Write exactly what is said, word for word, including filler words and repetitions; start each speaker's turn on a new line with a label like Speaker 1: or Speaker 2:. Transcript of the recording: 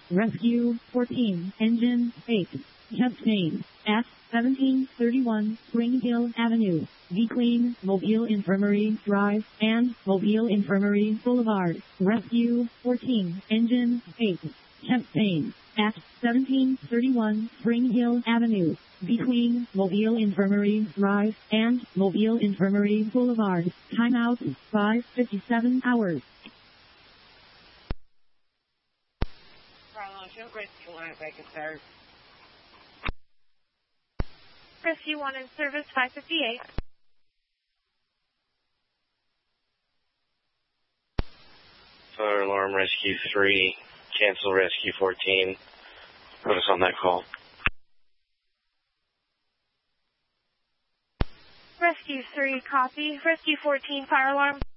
Speaker 1: Rescue fourteen, Engine eight, Chastain, at seventeen thirty-one Spring Hill Avenue, between Mobile Infirmary Drive and Mobile Infirmary Boulevard. Rescue fourteen, Engine eight, Chastain, at seventeen thirty-one Spring Hill Avenue, between Mobile Infirmary Drive and Mobile Infirmary Boulevard. Timeout, five fifty-seven hours.
Speaker 2: Rescue one in service, five fifty-eight.
Speaker 3: Fire alarm, Rescue three, cancel Rescue fourteen. Put us on that call.
Speaker 2: Rescue three, copy. Rescue fourteen, fire alarm.